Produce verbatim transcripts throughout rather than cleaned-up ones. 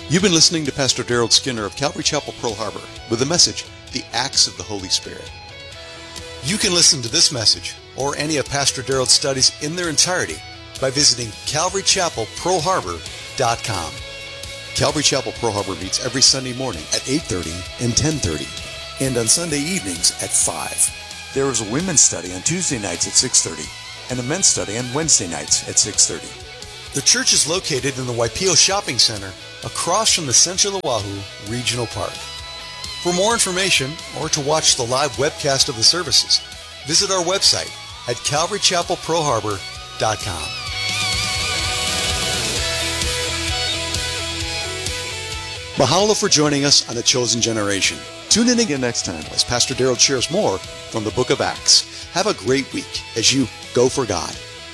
You've been listening to Pastor Daryl Skinner of Calvary Chapel, Pearl Harbor, with the message, The Acts of the Holy Spirit. You can listen to this message or any of Pastor Daryl's studies in their entirety by visiting calvary chapel pearl harbor dot com. Calvary Chapel Pearl Harbor meets every Sunday morning at eight thirty and ten thirty, and on Sunday evenings at five. There is a women's study on Tuesday nights at six thirty and a men's study on Wednesday nights at six thirty. The church is located in the Waipio Shopping Center across from the Central Oahu Regional Park. For more information or to watch the live webcast of the services, visit our website at calvary chapel pearl harbor dot com. Mahalo for joining us on The Chosen Generation. Tune in again next time as Pastor Daryl shares more from the book of Acts. Have a great week as you go for God.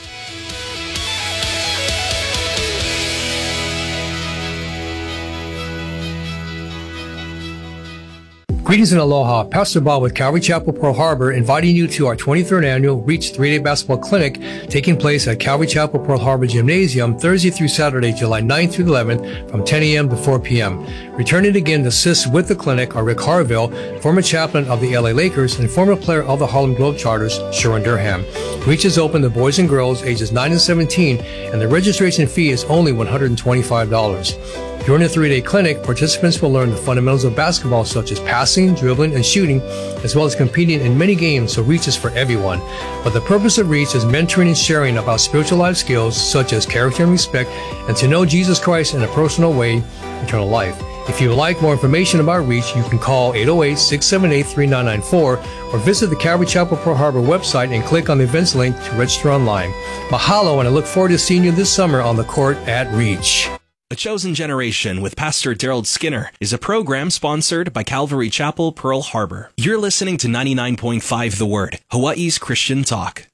Greetings and aloha. Pastor Bob with Calvary Chapel, Pearl Harbor, inviting you to our twenty-third annual Reach three-day basketball clinic taking place at Calvary Chapel, Pearl Harbor Gymnasium Thursday through Saturday, July ninth through eleventh from ten a.m. to four p.m. Returning again to assist with the clinic are Rick Harville, former chaplain of the L A Lakers and former player of the Harlem Globetrotters, Sharon Durham. Reach is open to boys and girls ages nine and seventeen, and the registration fee is only one hundred twenty-five dollars. During the three-day clinic, participants will learn the fundamentals of basketball such as passing, dribbling, and shooting, as well as competing in many games, so Reach is for everyone. But the purpose of Reach is mentoring and sharing about spiritual life skills such as character and respect, and to know Jesus Christ in a personal way, eternal life. If you would like more information about Reach, you can call eight oh eight, six seven eight, three nine nine four or visit the Calvary Chapel Pearl Harbor website and click on the events link to register online. Mahalo, and I look forward to seeing you this summer on the court at Reach. A Chosen Generation with Pastor Daryl Skinner is a program sponsored by Calvary Chapel, Pearl Harbor. You're listening to ninety-nine point five The Word, Hawaii's Christian talk.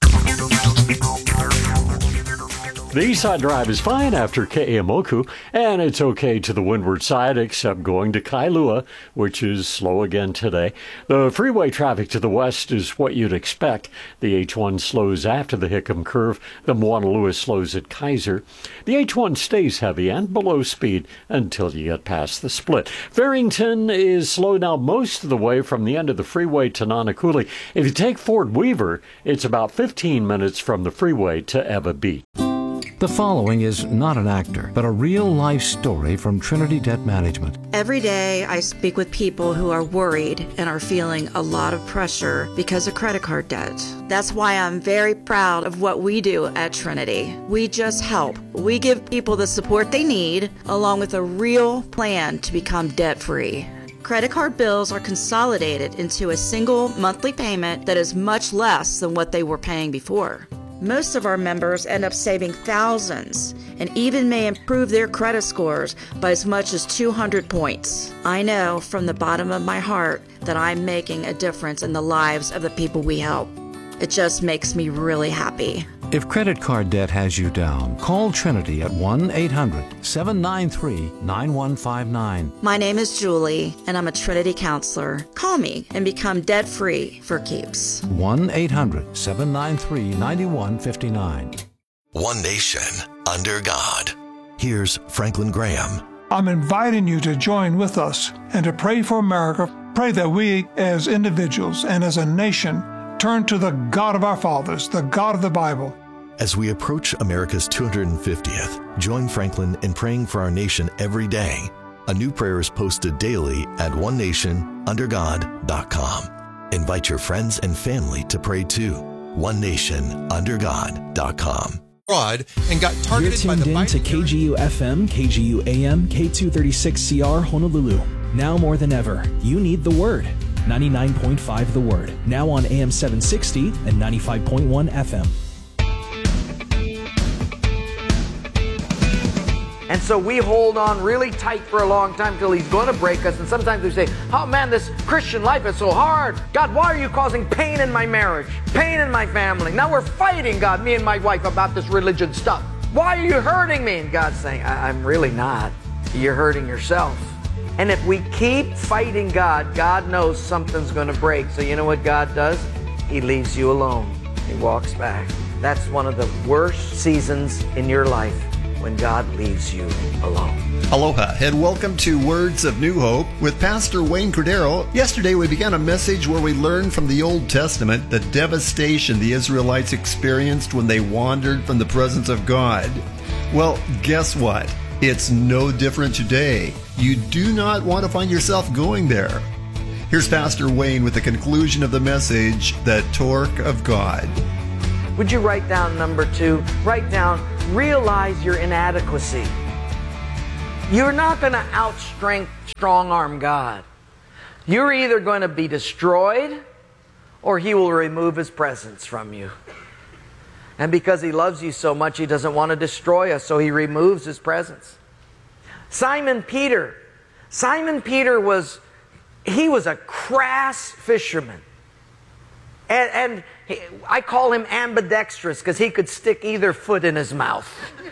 The east side drive is fine after Ke'emoku, and it's okay to the windward side except going to Kailua, which is slow again today. The freeway traffic to the west is what you'd expect. The H one slows after the Hickam curve. The Moana Lewis slows at Kaiser. The H one stays heavy and below speed until you get past the split. Farrington is slowed down most of the way from the end of the freeway to Nanakuli. If you take Fort Weaver, it's about fifteen minutes from the freeway to Eva Beach. The following is not an actor, but a real-life story from Trinity Debt Management. Every day I speak with people who are worried and are feeling a lot of pressure because of credit card debt. That's why I'm very proud of what we do at Trinity. We just help. We give people the support they need, along with a real plan to become debt-free. Credit card bills are consolidated into a single monthly payment that is much less than what they were paying before. Most of our members end up saving thousands and even may improve their credit scores by as much as two hundred points. I know from the bottom of my heart that I'm making a difference in the lives of the people we help. It just makes me really happy. If credit card debt has you down, call Trinity at one eight hundred, seven nine three, nine one five nine. My name is Julie, and I'm a Trinity counselor. Call me and become debt-free for keeps. one eight hundred, seven nine three, nine one five nine. One Nation Under God. Here's Franklin Graham. I'm inviting you to join with us and to pray for America. Pray that we as individuals and as a nation turn to the God of our fathers, the God of the Bible. As we approach America's two hundred fiftieth, join Franklin in praying for our nation every day. A new prayer is posted daily at one nation under god dot com. Invite your friends and family to pray too. one nation under god dot com. Fraud and got targeted You're tuned by the in to K G U F M, K G U A M, K two thirty-six C R Honolulu. Now more than ever, you need the Word. ninety-nine point five The Word, now on A M seven sixty and ninety-five point one F M. And so we hold on really tight for a long time till he's going to break us. And sometimes we say, oh man, this Christian life is so hard. God, why are you causing pain in my marriage? Pain in my family? Now we're fighting, God, me and my wife, about this religion stuff. Why are you hurting me? And God's saying, I- I'm really not. You're hurting yourself. And if we keep fighting God, God knows something's going to break. So you know what God does? He leaves you alone. He walks back. That's one of the worst seasons in your life, when God leaves you alone. Aloha and welcome to Words of New Hope with Pastor Wayne Cordero. Yesterday we began a message where we learned from the Old Testament the devastation the Israelites experienced when they wandered from the presence of God. Well, guess what? It's no different today. You do not want to find yourself going there. Here's Pastor Wayne with the conclusion of the message, The Torque of God. Would you write down number two? Write down, realize your inadequacy. You're not going to outstrength strong-arm God. You're either going to be destroyed or He will remove His presence from you. And because He loves you so much, He doesn't want to destroy us, so He removes His presence. Simon Peter. Simon Peter was, he was a crass fisherman. And, and he, I call him ambidextrous because he could stick either foot in his mouth.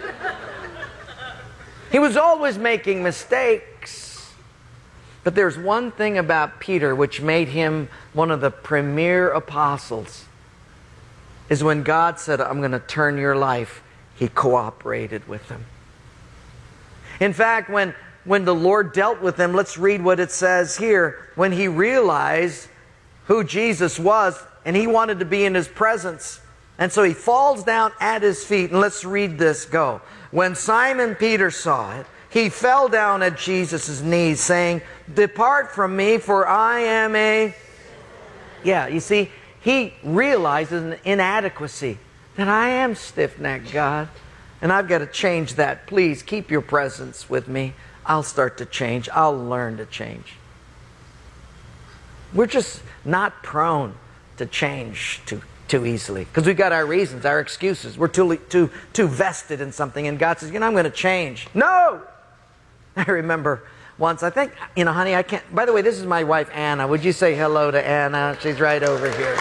He was always making mistakes. But there's one thing about Peter which made him one of the premier apostles, is when God said, I'm going to turn your life, he cooperated with him. In fact, when, when the Lord dealt with him, let's read what it says here. When he realized who Jesus was, and he wanted to be in His presence, and so he falls down at His feet. And let's read this, go. When Simon Peter saw it, he fell down at Jesus' knees, saying, Depart from me, for I am a... Yeah, you see, he realizes an inadequacy, that I am stiff-necked, God, and I've got to change that. Please keep your presence with me. I'll start to change. I'll learn to change. We're just not prone to change too, too easily, because we've got our reasons, our excuses. We're too, too, too vested in something, and God says, you know, I'm going to change. No! I remember once, I think, you know, honey, I can't... By the way, this is my wife, Anna. Would you say hello to Anna? She's right over here.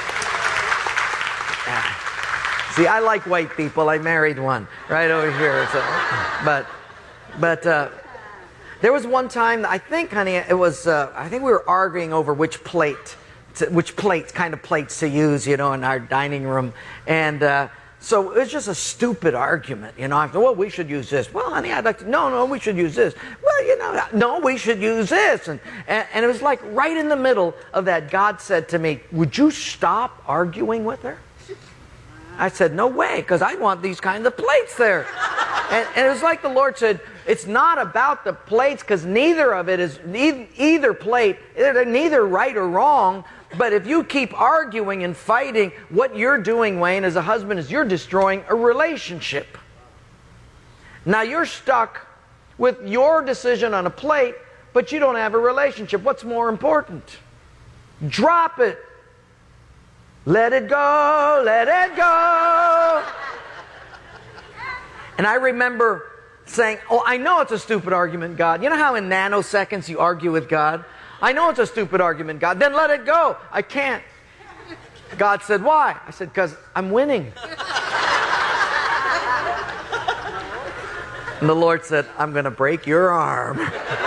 See, I like white people. I married one right over here. So, but, but uh, there was one time, I think, honey, it was, uh, I think we were arguing over which plate, to, which plates, kind of plates to use, you know, in our dining room. And uh, so it was just a stupid argument, you know. I thought, well, we should use this. Well, honey, I'd like to, no, no, we should use this. Well, you know, no, we should use this. And, and, and it was like right in the middle of that, God said to me, would you stop arguing with her? I said, no way, because I want these kinds of plates there. And, and it was like the Lord said, it's not about the plates, because neither of it is, neither, either plate, they're neither right or wrong. But if you keep arguing and fighting, what you're doing, Wayne, as a husband, is you're destroying a relationship. Now you're stuck with your decision on a plate, but you don't have a relationship. What's more important? Drop it. Let it go, let it go. And I remember saying, oh, I know it's a stupid argument, God. You know how in nanoseconds you argue with God? I know it's a stupid argument, God. Then let it go. I can't. God said, why? I said, because I'm winning. And the Lord said, I'm going to break your arm.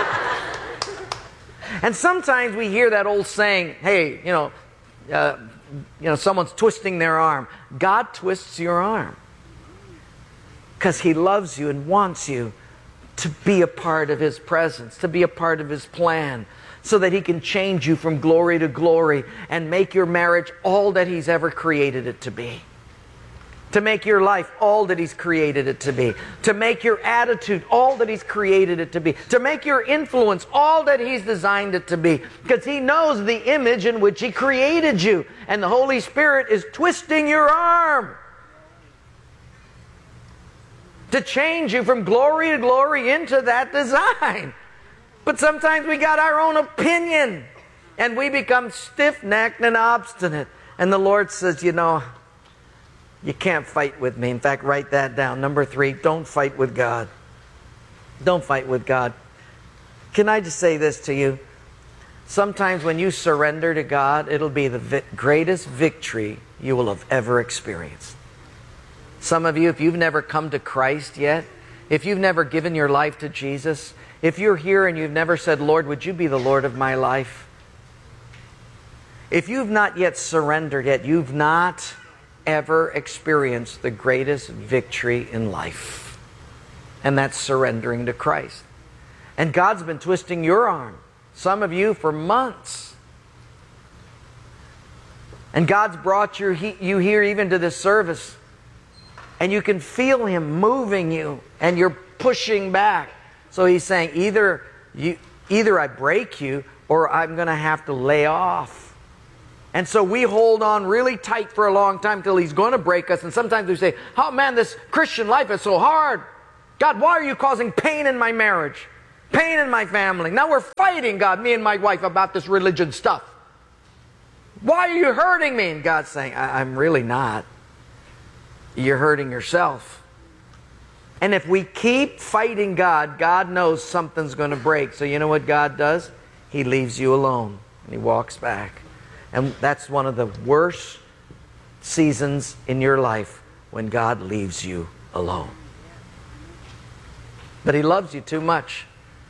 And sometimes we hear that old saying, hey, you know, uh, you know, someone's twisting their arm. God twists your arm because He loves you and wants you to be a part of His presence, to be a part of His plan, so that He can change you from glory to glory and make your marriage all that He's ever created it to be. To make your life all that He's created it to be. To make your attitude all that He's created it to be. To make your influence all that He's designed it to be. Because He knows the image in which He created you. And the Holy Spirit is twisting your arm to change you from glory to glory into that design. But sometimes we got our own opinion and we become stiff-necked and obstinate. And the Lord says, you know, you can't fight with me. In fact, write that down. Number three, don't fight with God. Don't fight with God. Can I just say this to you? Sometimes when you surrender to God, it'll be the vi- greatest victory you will have ever experienced. Some of you, if you've never come to Christ yet, if you've never given your life to Jesus, if you're here and you've never said, Lord, would you be the Lord of my life? If you've not yet surrendered yet, you've not ever experienced the greatest victory in life. And that's surrendering to Christ. And God's been twisting your arm, some of you, for months. And God's brought you here even to this service. And you can feel Him moving you, and you're pushing back. So He's saying, either, you, either I break you, or I'm going to have to lay off. And so we hold on really tight for a long time till He's going to break us. And sometimes we say, oh man, this Christian life is so hard. God, why are you causing pain in my marriage? Pain in my family. Now we're fighting, God, me and my wife, about this religion stuff. Why are you hurting me? And God's saying, I I'm really not. You're hurting yourself. And if we keep fighting God, God knows something's going to break. So you know what God does? He leaves you alone. And He walks back. And that's one of the worst seasons in your life, when God leaves you alone. But He loves you too much.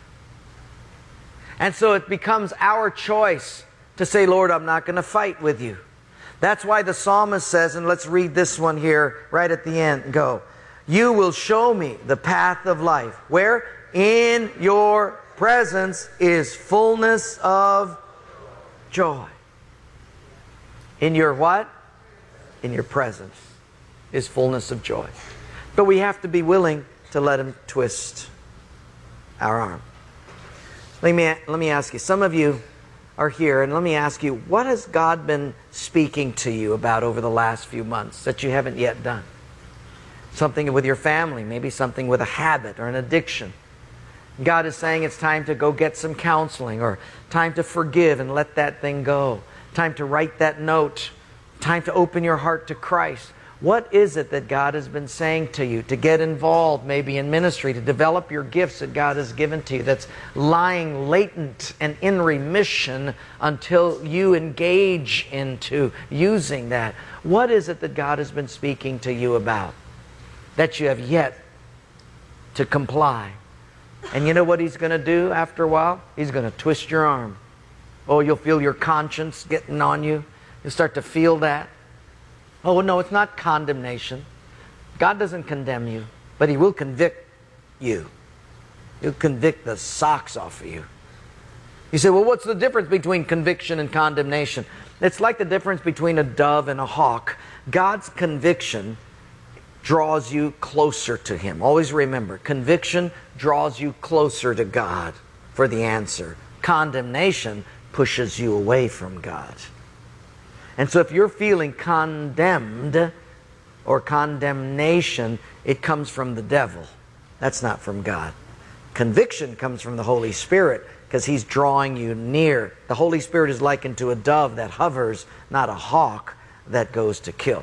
And so it becomes our choice to say, Lord, I'm not going to fight with you. That's why the psalmist says, and let's read this one here right at the end. Go. You will show me the path of life. Where? In your presence is fullness of joy. In your what? In your presence is fullness of joy. But we have to be willing to let Him twist our arm. Let me, let me ask you, some of you are here, and let me ask you, what has God been speaking to you about over the last few months that you haven't yet done? Something with your family, maybe something with a habit or an addiction. God is saying it's time to go get some counseling, or time to forgive and let that thing go. Time to write that note. Time to open your heart to Christ. What is it that God has been saying to you? To get involved maybe in ministry, to develop your gifts that God has given to you, that's lying latent and in remission until you engage into using that. What is it that God has been speaking to you about that you have yet to comply? And you know what He's going to do after a while? He's going to twist your arm. Oh, you'll feel your conscience getting on you. You'll start to feel that. Oh, no, it's not condemnation. God doesn't condemn you, but He will convict you. He'll convict the socks off of you. You say, well, what's the difference between conviction and condemnation? It's like the difference between a dove and a hawk. God's conviction draws you closer to Him. Always remember, conviction draws you closer to God for the answer. Condemnation pushes you away from God. And so if you're feeling condemned or condemnation, it comes from the devil. That's not from God. Conviction comes from the Holy Spirit, because He's drawing you near. The Holy Spirit is likened to a dove that hovers, not a hawk that goes to kill.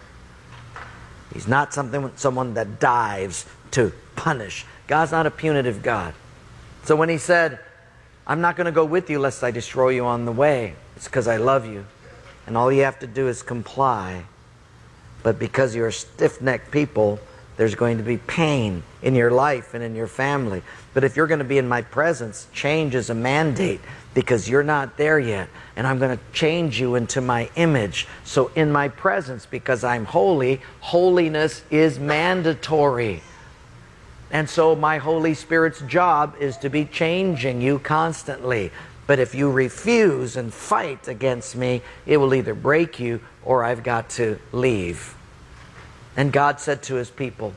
He's not something, someone that dives to punish. God's not a punitive God. So when He said, I'm not going to go with you lest I destroy you on the way, it's because I love you. And all you have to do is comply. But because you're a stiff-necked people, there's going to be pain in your life and in your family. But if you're going to be in my presence, change is a mandate, because you're not there yet. And I'm going to change you into my image. So in my presence, because I'm holy, holiness is mandatory. And so my Holy Spirit's job is to be changing you constantly. But if you refuse and fight against me, it will either break you or I've got to leave. And God said to His people,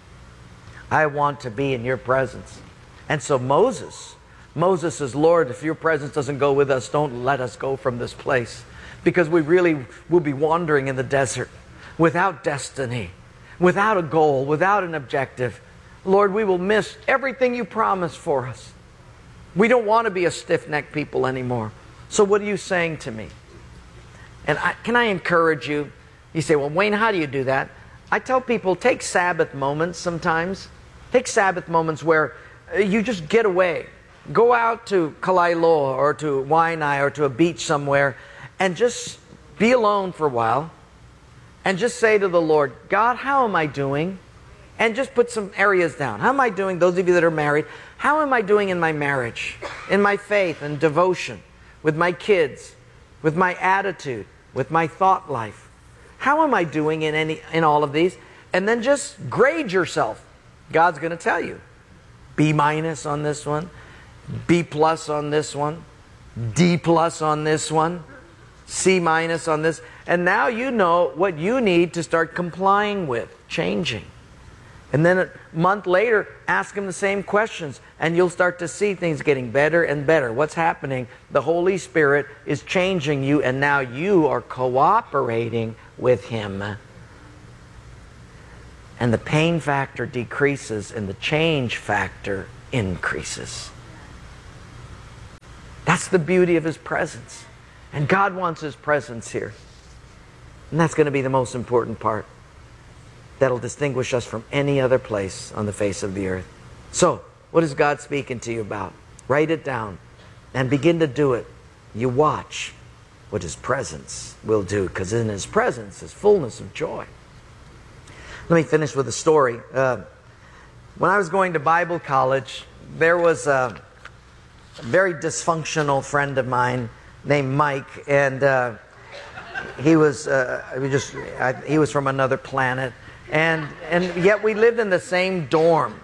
I want to be in your presence. And so Moses, Moses says, Lord, if your presence doesn't go with us, don't let us go from this place. Because we really will be wandering in the desert without destiny, without a goal, without an objective. Lord, we will miss everything you promised for us. We don't want to be a stiff-necked people anymore. So what are you saying to me? And I, can I encourage you? You say, well, Wayne, how do you do that? I tell people, take Sabbath moments sometimes. Take Sabbath moments where you just get away. Go out to Kalaeloa or to Waianae or to a beach somewhere and just be alone for a while and just say to the Lord, God, how am I doing? And just put some areas down. How am I doing? Those of you that are married, how am I doing in my marriage, in my faith and devotion, with my kids, with my attitude, with my thought life? How am I doing in any in all of these? And then just grade yourself. God's going to tell you. B minus on this one, B plus on this one, D plus on this one, C minus on this. And now you know what you need to start complying with, changing. And then a month later, ask him the same questions, and you'll start to see things getting better and better. What's happening? The Holy Spirit is changing you, and now you are cooperating with him. And the pain factor decreases, and the change factor increases. That's the beauty of his presence. And God wants his presence here. And that's going to be the most important part. That'll distinguish us from any other place on the face of the earth. So, what is God speaking to you about? Write it down and begin to do it. You watch what his presence will do, because in his presence is fullness of joy. Let me finish with a story. Uh, when I was going to Bible college, there was a very dysfunctional friend of mine named Mike, and uh, he was uh, we just I, he was from another planet, and and yet we lived in the same dorm.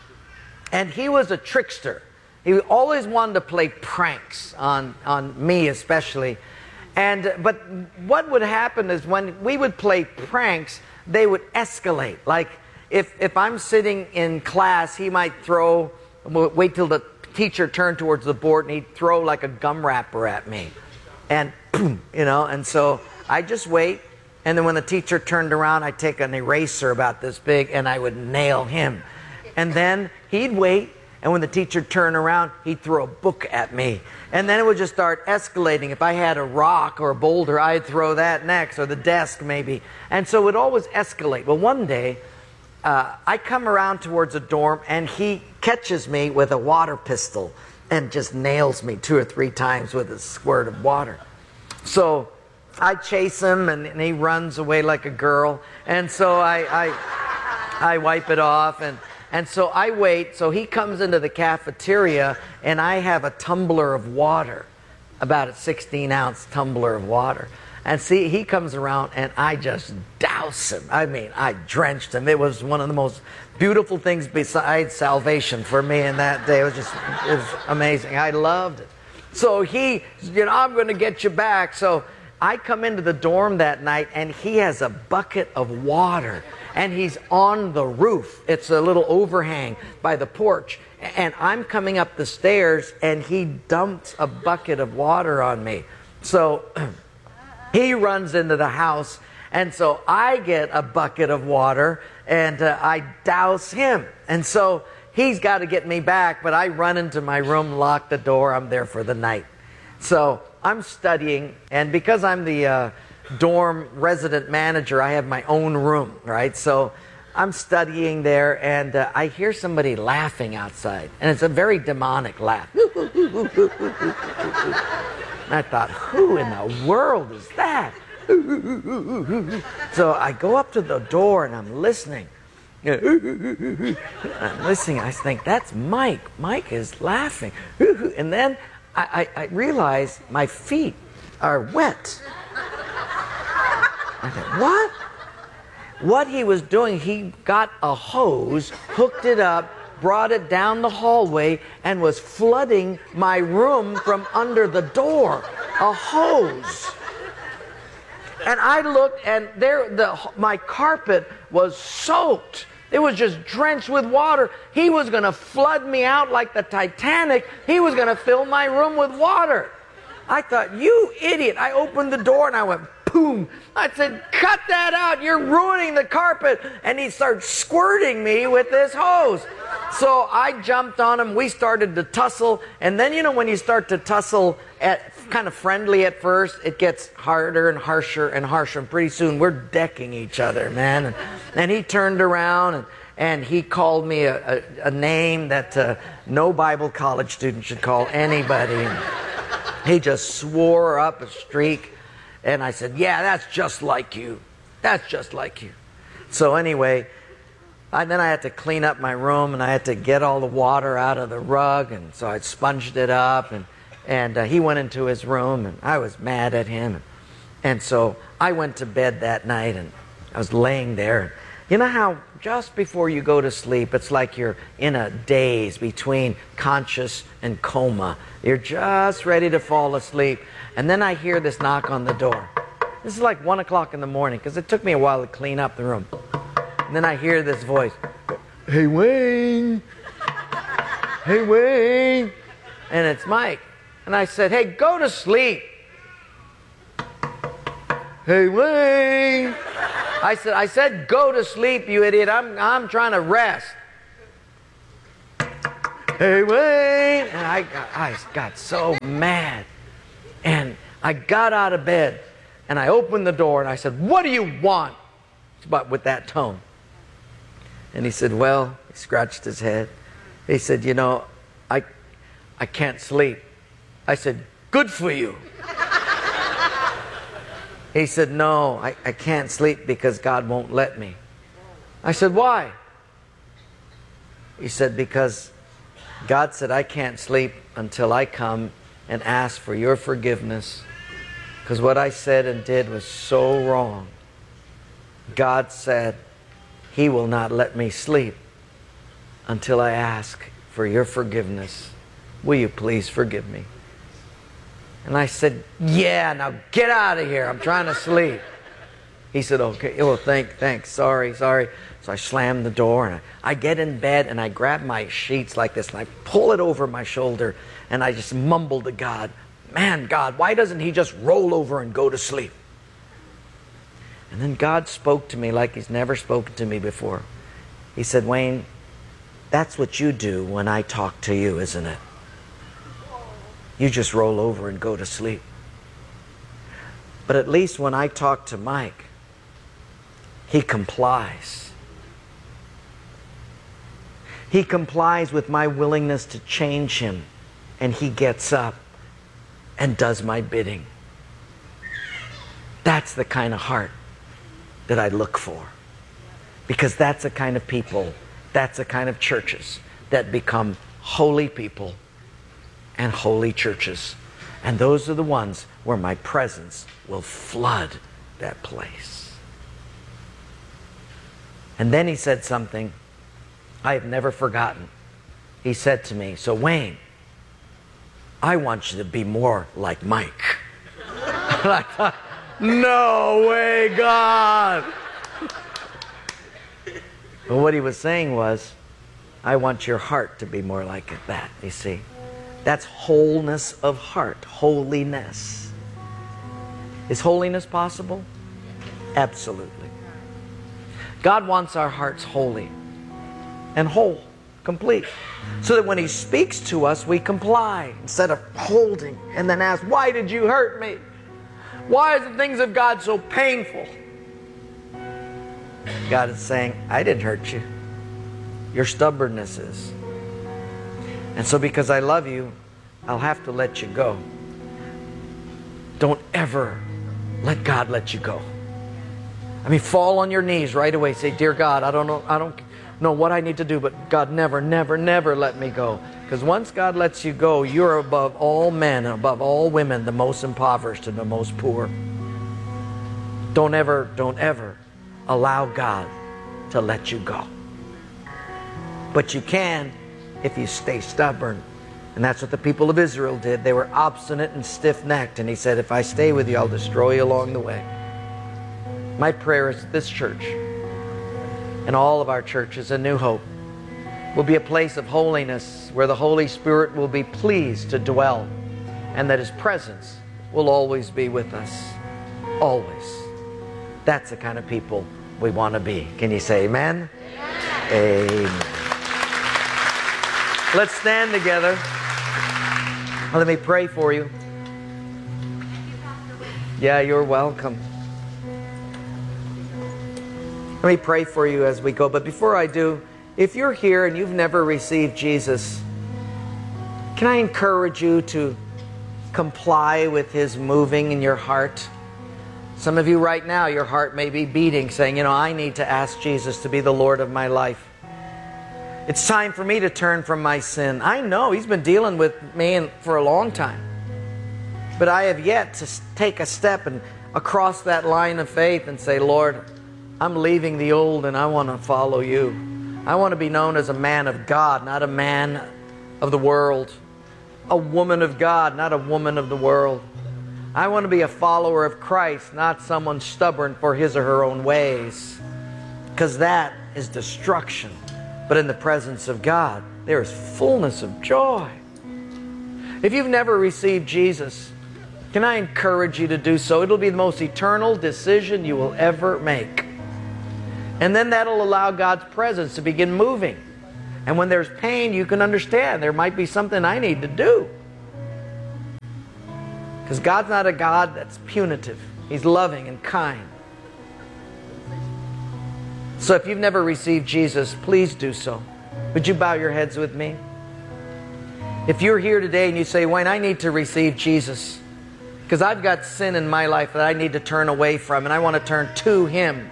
And he was a trickster. He always wanted to play pranks on on me especially. And but what would happen is when we would play pranks, they would escalate. Like if if I'm sitting in class, he might throw, wait till the teacher turned towards the board, and he'd throw like a gum wrapper at me. And boom, you know, and so I just wait, and then when the teacher turned around, I'd take an eraser about this big and I would nail him. And then he'd wait, and when the teacher turned around, he'd throw a book at me. And then it would just start escalating. If I had a rock or a boulder, I'd throw that next, or the desk maybe. And so it would always escalate. Well, one day, uh, I come around towards a dorm, and he catches me with a water pistol and just nails me two or three times with a squirt of water. So I chase him, and, and he runs away like a girl. And so I, I, I wipe it off, and... And so I wait, so he comes into the cafeteria, and I have a tumbler of water, about a sixteen ounce tumbler of water. And see, he comes around, and I just douse him. I mean, I drenched him. It was one of the most beautiful things besides salvation for me in that day. It was just, it was amazing. I loved it. So he, you know, I'm going to get you back. So I come into the dorm that night, and he has a bucket of water. And he's on the roof. It's a little overhang by the porch. And I'm coming up the stairs, and he dumps a bucket of water on me. So he runs into the house, and so I get a bucket of water, and uh, I douse him. And so he's got to get me back, but I run into my room, lock the door. I'm there for the night. So I'm studying, and because I'm the... Uh, dorm resident manager, I have my own room, right? So I'm studying there, and uh, I hear somebody laughing outside, and it's a very demonic laugh. And I thought, who in the world is that? So I go up to the door, and I'm listening. I'm listening. I think, that's Mike. Mike is laughing. And then I, I, I realize my feet are wet. I thought, what? What he was doing, he got a hose, hooked it up, brought it down the hallway, and was flooding my room from under the door. A hose. And I looked, and there, the my carpet was soaked. It was just drenched with water. He was going to flood me out like the Titanic. He was going to fill my room with water. I thought, you idiot. I opened the door, and I went, boom. I said, cut that out. You're ruining the carpet. And he started squirting me with this hose. So I jumped on him. We started to tussle. And then, you know, when you start to tussle at kind of friendly at first, it gets harder and harsher and harsher. And pretty soon we're decking each other, man. And, and he turned around, and, and he called me a, a, a name that uh, no Bible college student should call anybody. And he just swore up a streak. And I said, yeah, that's just like you. That's just like you. So anyway, I, then I had to clean up my room, and I had to get all the water out of the rug. And so I sponged it up. And, and uh, he went into his room, and I was mad at him. And so I went to bed that night, and I was laying there. And You know how just before you go to sleep, it's like you're in a daze between conscious and coma. You're just ready to fall asleep. And then I hear this knock on the door. This is like one o'clock in the morning because it took me a while to clean up the room. And then I hear this voice. Hey, Wayne. Hey, Wayne. And it's Mike. And I said, hey, go to sleep. Hey, Wayne. I said, I said, go to sleep, you idiot. I'm, I'm trying to rest. Hey, Wayne. And I got, I got so mad. And I got out of bed. And I opened the door and I said, what do you want? But with that tone. And he said, well, he scratched his head. He said, you know, I, I can't sleep. I said, good for you. He said, no, I, I can't sleep because God won't let me. I said, why? He said, because God said I can't sleep until I come and ask for your forgiveness. Because what I said and did was so wrong. God said He will not let me sleep until I ask for your forgiveness. Will you please forgive me? And I said, yeah, now get out of here. I'm trying to sleep. He said, okay. Oh, thank, thanks. Sorry, sorry. So I slammed the door and I, I get in bed and I grab my sheets like this and I pull it over my shoulder and I just mumble to God, man, God, why doesn't He just roll over and go to sleep? And then God spoke to me like He's never spoken to me before. He said, Wayne, that's what you do when I talk to you, isn't it? You just roll over and go to sleep. But at least when I talk to Mike, he complies. He complies with my willingness to change him, and he gets up and does my bidding. That's the kind of heart that I look for. Because that's the kind of people, that's the kind of churches that become holy people and holy churches. And those are the ones where my presence will flood that place. And then he said something I have never forgotten. He said to me, so Wayne, I want you to be more like Mike. And I thought, no way, God. But what he was saying was, I want your heart to be more like that, you see. That's wholeness of heart, holiness. Is holiness possible? Absolutely. God wants our hearts holy and whole, complete. So that when He speaks to us, we comply instead of holding and then ask, why did you hurt me? Why are the things of God so painful? God is saying, I didn't hurt you. Your stubbornness is. And so because I love you, I'll have to let you go. Don't ever let God let you go. I mean, fall on your knees right away. Say, dear God, I don't know, I don't know what I need to do, but God, never, never, never let me go. Because once God lets you go, you're above all men, above all women, the most impoverished and the most poor. Don't ever, don't ever allow God to let you go. But you can if you stay stubborn. And that's what the people of Israel did. They were obstinate and stiff-necked. And He said, if I stay with you, I'll destroy you along the way. My prayer is that this church and all of our churches, A New Hope, will be a place of holiness where the Holy Spirit will be pleased to dwell and that His presence will always be with us. Always. That's the kind of people we want to be. Can you say amen? Amen. Amen. Let's stand together. Let me pray for you. Yeah, you're welcome. Let me pray for you as we go. But before I do, if you're here and you've never received Jesus, can I encourage you to comply with His moving in your heart? Some of you right now, your heart may be beating, saying, you know, I need to ask Jesus to be the Lord of my life. It's time for me to turn from my sin. I know He's been dealing with me for a long time. But I have yet to take a step and across that line of faith and say, Lord, I'm leaving the old and I want to follow you. I want to be known as a man of God, not a man of the world. A woman of God, not a woman of the world. I want to be a follower of Christ, not someone stubborn for his or her own ways. Because that is destruction. But in the presence of God, there is fullness of joy. If you've never received Jesus, can I encourage you to do so? It'll be the most eternal decision you will ever make. And then that'll allow God's presence to begin moving. And when there's pain, you can understand there might be something I need to do. Because God's not a God that's punitive. He's loving and kind. So if you've never received Jesus, please do so. Would you bow your heads with me? If you're here today and you say, Wayne, I need to receive Jesus because I've got sin in my life that I need to turn away from and I want to turn to Him.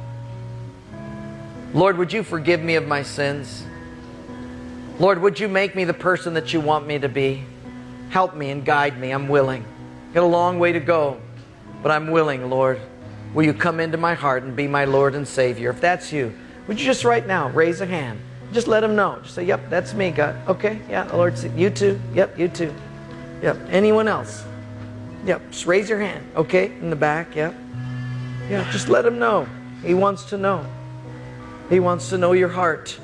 Lord, would you forgive me of my sins? Lord, would you make me the person that you want me to be? Help me and guide me. I'm willing. Got a long way to go, but I'm willing, Lord. Will you come into my heart and be my Lord and Savior? If that's you, would you just right now raise a hand? Just let Him know. Just say, yep, that's me, God. Okay, yeah, Lord, you too. Yep, you too. Yep, anyone else? Yep, just raise your hand. Okay, in the back, yep. Yeah, just let Him know. He wants to know. He wants to know your heart.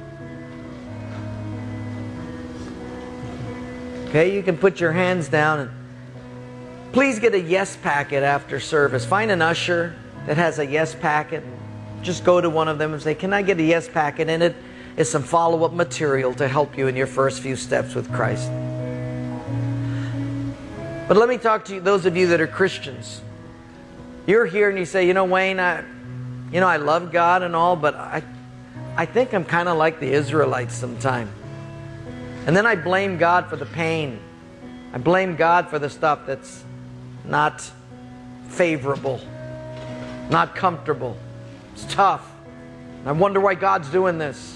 Okay, you can put your hands down and please get a yes packet after service. Find an usher that has a yes packet. Just go to one of them and say, can I get a yes packet? And it is some follow-up material to help you in your first few steps with Christ. But let me talk to you, those of you that are Christians. You're here and you say, you know, Wayne, I, you know, I love God and all, but I, I think I'm kind of like the Israelites sometimes. And then I blame God for the pain. I blame God for the stuff that's not favorable, not comfortable. It's tough. And I wonder why God's doing this.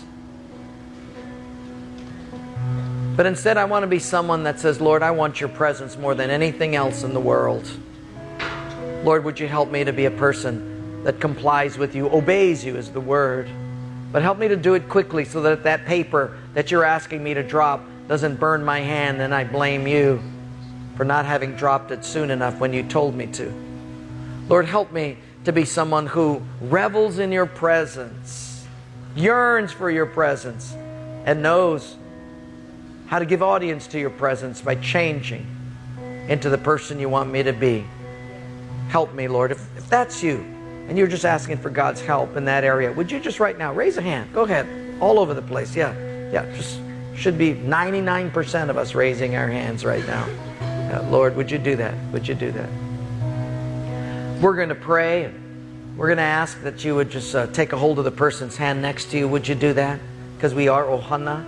But instead I want to be someone that says, Lord, I want your presence more than anything else in the world. Lord, would you help me to be a person that complies with you, obeys you is the word. But help me to do it quickly so that that paper that you're asking me to drop doesn't burn my hand and I blame you for not having dropped it soon enough when you told me to. Lord, help me to be someone who revels in your presence, yearns for your presence, and knows how to give audience to your presence by changing into the person you want me to be. Help me, Lord. If, if that's you, and you're just asking for God's help in that area, would you just right now raise a hand? Go ahead. All over the place. Yeah. Yeah. Just should be ninety-nine percent of us raising our hands right now. Uh, Lord, would you do that? Would you do that? We're going to pray. And we're going to ask that you would just uh, take a hold of the person's hand next to you. Would you do that? Because we are Ohana.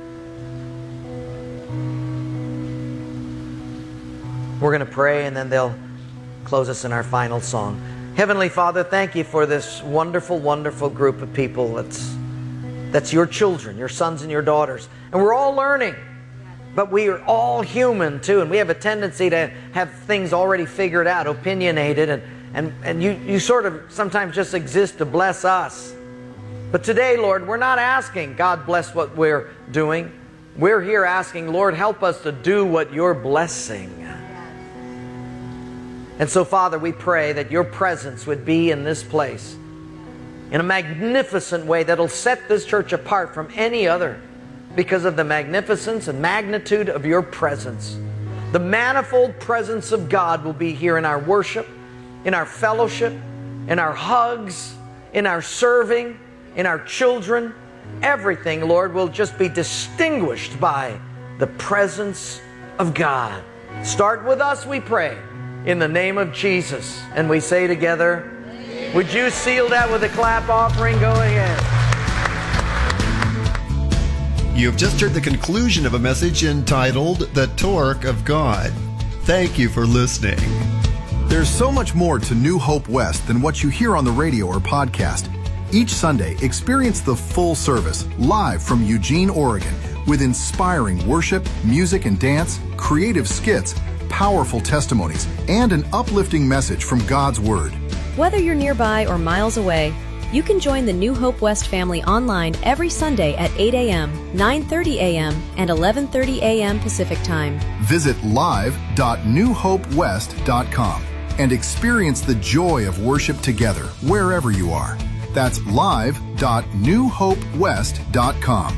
We're going to pray and then they'll close us in our final song. Heavenly Father, thank you for this wonderful, wonderful group of people that's, that's your children, your sons and your daughters. And we're all learning, but we are all human too. And we have a tendency to have things already figured out, opinionated, and, and, and you, you sort of sometimes just exist to bless us. But today, Lord, we're not asking, God bless what we're doing. We're here asking, Lord, help us to do what you're blessing. And so, Father, we pray that your presence would be in this place in a magnificent way that'll set this church apart from any other because of the magnificence and magnitude of your presence. The manifold presence of God will be here in our worship, in our fellowship, in our hugs, in our serving, in our children. Everything, Lord, will just be distinguished by the presence of God. Start with us, we pray. In the name of Jesus. And we say together, amen. Would you seal that with a clap offering? Go ahead. You've just heard the conclusion of a message entitled The Torque of God. Thank you for listening. There's so much more to New Hope West than what you hear on the radio or podcast. Each Sunday, experience the full service live from Eugene, Oregon, with inspiring worship, music and dance, creative skits, powerful testimonies, and an uplifting message from God's Word. Whether you're nearby or miles away, You can join the New Hope West family online every Sunday at eight a.m., nine thirty a.m., and eleven thirty a.m. Pacific Time. Visit live dot new hope west dot com and experience the joy of worship together wherever you are. That's live dot new hope west dot com.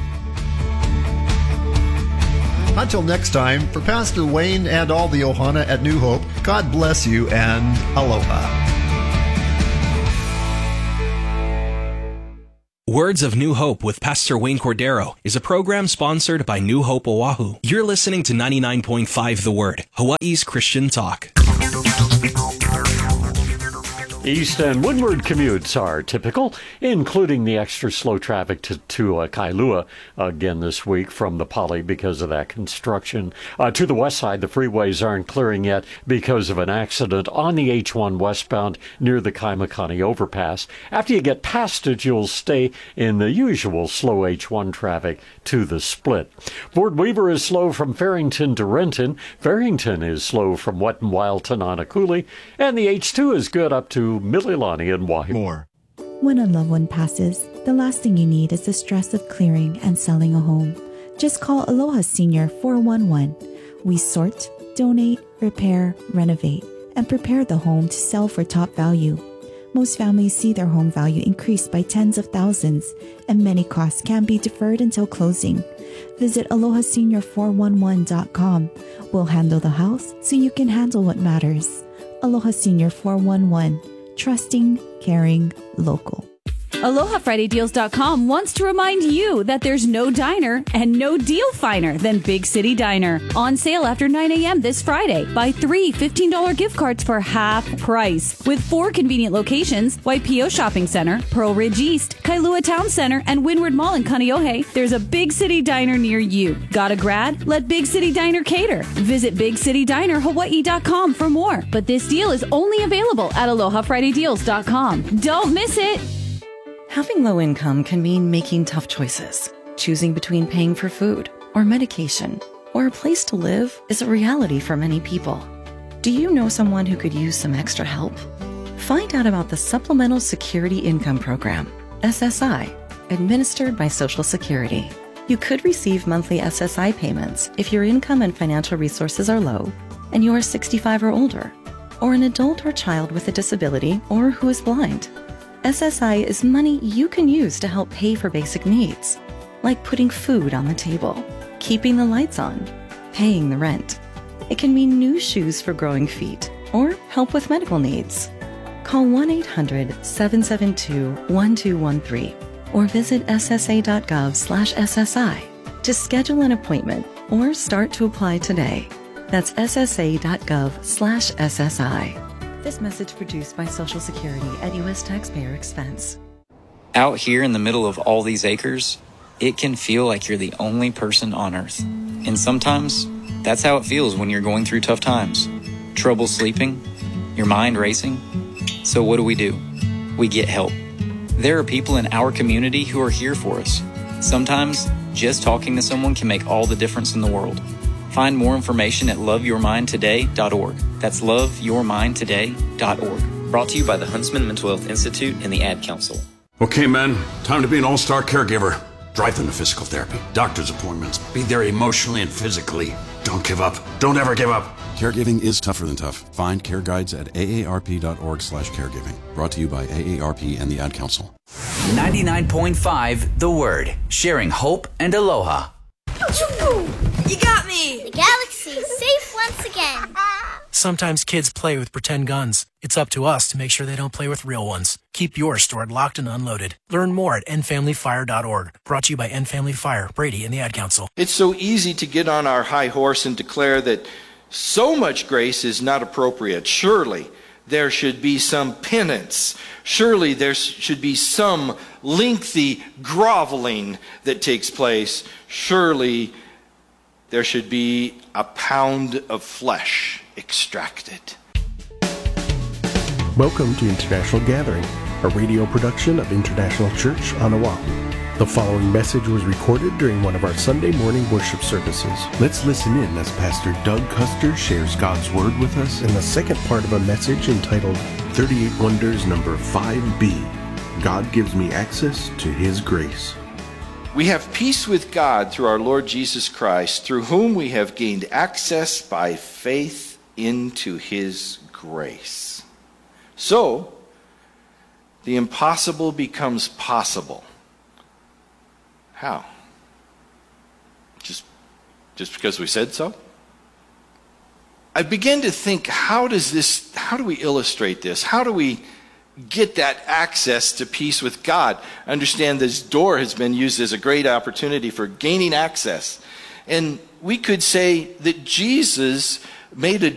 Until next time, for Pastor Wayne and all the Ohana at New Hope, God bless you and aloha. Words of New Hope with Pastor Wayne Cordero is a program sponsored by New Hope Oahu. You're listening to ninety-nine point five The Word, Hawaii's Christian talk. East and windward commutes are typical, including the extra slow traffic to, to uh, Kailua again this week from the Poly because of that construction. Uh, to the west side, the freeways aren't clearing yet because of an accident on the H one westbound near the Kaimakani overpass. After you get past it, you'll stay in the usual slow H one traffic to the split. Fort Weaver is slow from Farrington to Renton. Farrington is slow from Wet and Wild to Nanakuli. And the H two is good up to Mililani and Waihi. More. When a loved one passes, the last thing you need is the stress of clearing and selling a home. Just call Aloha Senior four one one. We sort, donate, repair, renovate, and prepare the home to sell for top value. Most families see their home value increase by tens of thousands, and many costs can be deferred until closing. Visit aloha senior four one one dot com. We'll handle the house so you can handle what matters. Aloha Senior four one one. Trusting, caring, local. Aloha Friday Deals dot com wants to remind you that there's no diner and no deal finer than Big City Diner. On sale after nine a.m. this Friday. Buy three fifteen dollars gift cards for half price. With four convenient locations, Waipio Shopping Center, Pearl Ridge East, Kailua Town Center, and Windward Mall in Kaneohe, there's a Big City Diner near you. Got a grad? Let Big City Diner cater. Visit big city diner hawaii dot com for more. But this deal is only available at Aloha Friday Deals dot com. Don't miss it! Having low income can mean making tough choices. Choosing between paying for food or medication or a place to live is a reality for many people. Do you know someone who could use some extra help? Find out about the Supplemental Security Income Program, S S I, administered by Social Security. You could receive monthly S S I payments if your income and financial resources are low and you are sixty-five or older, or an adult or child with a disability or who is blind. S S I is money you can use to help pay for basic needs, like putting food on the table, keeping the lights on, paying the rent. It can mean new shoes for growing feet or help with medical needs. Call one eight hundred seven seven two one two one three or visit S S A dot gov slash S S I to schedule an appointment or start to apply today. That's S S A dot gov slash S S I. This message produced by Social Security at U S taxpayer expense. Out here in the middle of all these acres, it can feel like you're the only person on Earth. And sometimes, that's how it feels when you're going through tough times. Trouble sleeping, your mind racing. So what do we do? We get help. There are people in our community who are here for us. Sometimes, just talking to someone can make all the difference in the world. Find more information at love your mind today dot org. That's love your mind today dot org. Brought to you by the Huntsman Mental Health Institute and the Ad Council. Okay, men, time to be an all-star caregiver. Drive them to physical therapy, doctor's appointments, be there emotionally and physically. Don't give up. Don't ever give up. Caregiving is tougher than tough. Find care guides at A A R P dot org slash caregiving. Brought to you by A A R P and the Ad Council. ninety-nine point five The Word. Sharing hope and aloha. You got me! The galaxy is safe once again. Sometimes kids play with pretend guns. It's up to us to make sure they don't play with real ones. Keep yours stored locked and unloaded. Learn more at end family fire dot org. Brought to you by End Family Fire, Brady, and the Ad Council. It's so easy to get on our high horse and declare that so much grace is not appropriate. Surely there should be some penance. Surely there should be some lengthy groveling that takes place. Surely there should be a pound of flesh extracted. Welcome to International Gathering, a radio production of International Church on Oahu. The following message was recorded during one of our Sunday morning worship services. Let's listen in as Pastor Doug Custer shares God's Word with us in the second part of a message entitled thirty-eight Wonders number five B. God gives me access to His grace. We have peace with God through our Lord Jesus Christ, through whom we have gained access by faith into His grace. So, the impossible becomes possible. How? Just, just because we said so? I begin to think, how does this, how do we illustrate this? How do we get that access to peace with God? Understand this door has been used as a great opportunity for gaining access. And we could say that Jesus made a